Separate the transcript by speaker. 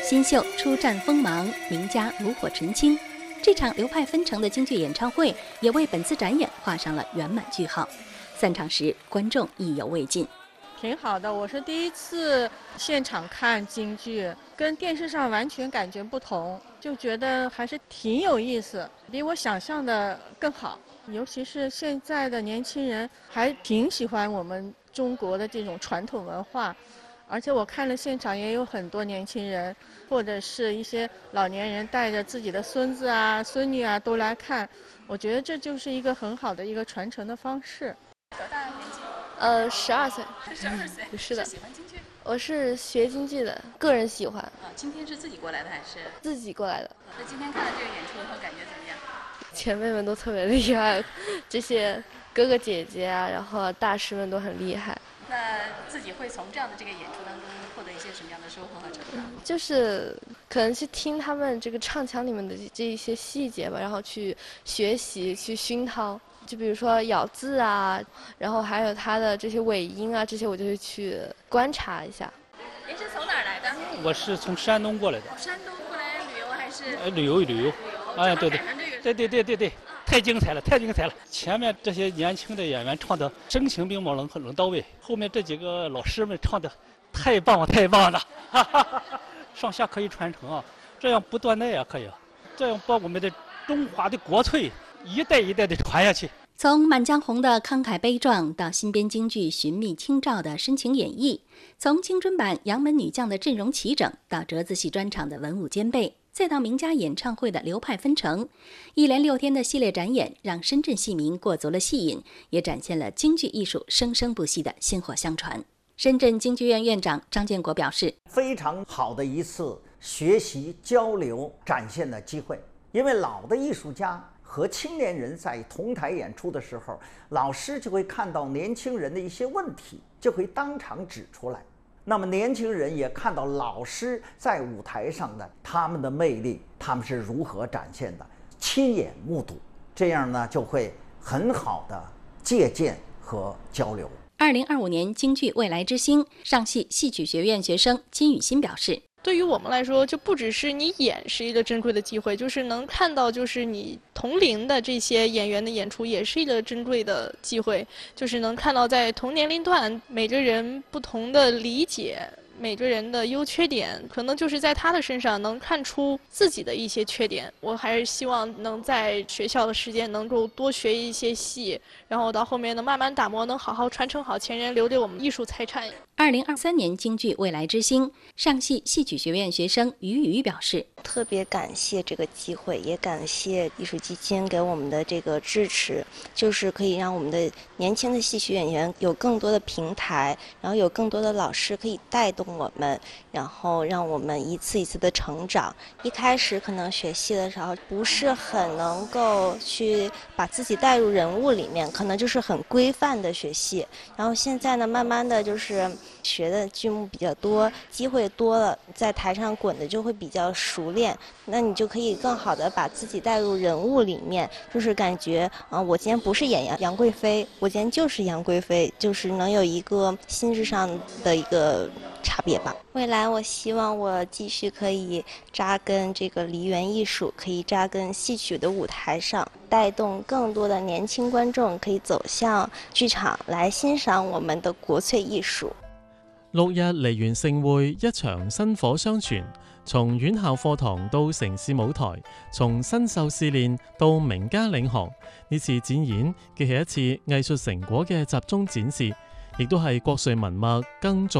Speaker 1: 新秀初绽锋芒，名家炉火纯青。这场流派纷呈的京剧演唱会也为本次展演画上了圆满句号。散场时，观众意犹未尽。
Speaker 2: 挺好的，我是第一次现场看京剧，跟电视上完全感觉不同，就觉得还是挺有意思，比我想象的更好。尤其是现在的年轻人还挺喜欢我们中国的这种传统文化，而且我看了现场也有很多年轻人或者是一些老年人带着自己的孙子啊、孙女啊都来看，我觉得这就是一个很好的一个传承的方式。
Speaker 3: 多大年纪
Speaker 4: 12岁。
Speaker 3: 是12岁。
Speaker 4: 是的。
Speaker 3: 喜欢京剧？
Speaker 4: 我是学京剧的，个人喜欢。
Speaker 3: 今天是自己过来的还是？
Speaker 4: 自己过来的。
Speaker 3: 那今天看了这个演出后感觉怎么样？
Speaker 4: 前辈们都特别厉害，这些哥哥姐姐啊，然后大师们都很厉害。
Speaker 3: 那自己会从这样的这个演出当中获得一些什么样的收获和成长？
Speaker 4: 就是可能去听他们这个唱腔里面的这一些细节吧，然后去学习、去熏陶。就比如说咬字啊，然后还有它的这些尾音啊，这些我就会去观察一下。
Speaker 3: 您是从哪儿来的？
Speaker 5: 我是从山东过来的。
Speaker 3: 山东过来旅游还是？
Speaker 5: 旅游。哎，对，太精彩了，太精彩了！前面这些年轻的演员唱的声情并茂，很到位，后面这几个老师们唱的太棒了，哈哈，上下可以传承啊，这样不断代啊，可以，这样把我们的中华的国粹一代一代的传下去。
Speaker 1: 从《满江红》的慷慨悲壮到新编京剧寻觅清照的深情演绎，从青春版杨门女将的阵容齐整到折子戏专场的文武兼备，再到名家演唱会的流派纷呈，一连6天的系列展演让深圳戏迷过足了戏瘾，也展现了京剧艺术生生不息的薪火相传。深圳京剧院院长张建国表示，
Speaker 6: 非常好的一次学习交流展现的机会，因为老的艺术家和青年人在同台演出的时候，老师就会看到年轻人的一些问题，就会当场指出来。那么年轻人也看到老师在舞台上的他们的魅力，他们是如何展现的，亲眼目睹，这样呢就会很好的借鉴和交流。
Speaker 1: 2025年京剧未来之星，上戏戏曲学院学生金雨欣表示，
Speaker 7: 对于我们来说，就不只是你演是一个珍贵的机会，就是能看到就是你同龄的这些演员的演出也是一个珍贵的机会，就是能看到在同年龄段每个人不同的理解，每个人的优缺点，可能就是在他的身上能看出自己的一些缺点。我还是希望能在学校的时间能够多学一些戏，然后到后面能慢慢打磨，能好好传承好前人留给我们艺术财产。
Speaker 1: 2023年京剧未来之星，上戏戏曲学院学生于宇表示，
Speaker 8: 特别感谢这个机会，也感谢艺术基金给我们的这个支持，就是可以让我们的年轻的戏曲演员有更多的平台，然后有更多的老师可以带动我们，然后让我们一次一次的成长。一开始可能学戏的时候不是很能够去把自己带入人物里面，可能就是很规范的学戏，然后现在呢慢慢的就是学的剧目比较多，机会多了，在台上滚的就会比较熟练，那你就可以更好的把自己带入人物里面，就是感觉我今天不是演杨贵妃，我今天就是杨贵妃，就是能有一个心智上的一个差别吧。未来我希望我继续可以扎根这个梨园艺术，可以扎根戏曲的舞台上，带动更多的年轻观众可以走向剧场来欣赏我们的國粹藝術。
Speaker 9: 6日梨園盛會，一場薪火相傳，從院校課堂到城市舞台，從新秀試練到名家領航，呢次展演既係一次藝術成果嘅集中展示，亦都係國粹文物更續